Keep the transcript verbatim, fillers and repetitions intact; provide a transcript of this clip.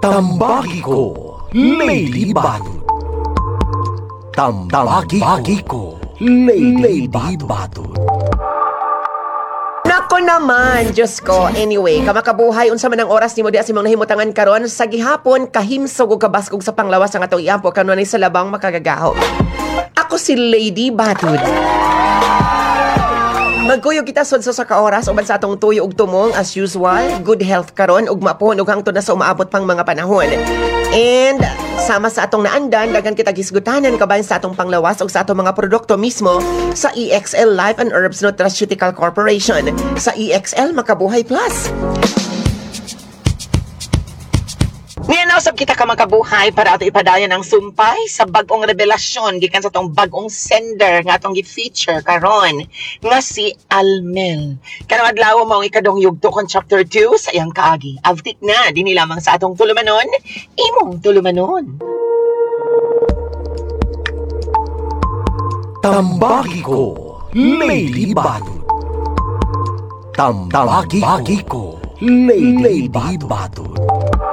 Tambagi ko, Lady Batut. Tambagi ko, Lady Batut. Nako naman, Diyos ko. Anyway, kamakabuhay, unsa man ang oras ni mo di asimong nahimutangan karon sa gihapon, kahimsog o kabaskog sa panglawas ang atong iampo kanunay sa labang makagagaho. Ako si Lady Batut. Magkuyog kita sudso sa kaoras uban sa atong tuyo ug tumong as usual, good health karon ug mapuhon ug hangtod na sa umaabot pang mga panahon. And sama sa atong naandan, dagan kita gisgutanan kabayan sa atong panglawas ug sa atong mga produkto mismo sa E X L Life and Herbs Nutraceutical Corporation. Sa E X L Makabuhay Plus. Nianausap kita ka makabuhay para ato ipadayon ang sumpay sa bagong revelasyon gikan sa tong bagong sender nga atong gi-feature karon nga si Almel. Karong adlaw mao ang ikadong yugto kon chapter two sa iyang kaagi. Avtik na dinhi lamang sa atong tulumanon, imong tulumanon. Tambagi ko, Lady Batut. Tambagi ko, Lady Batut.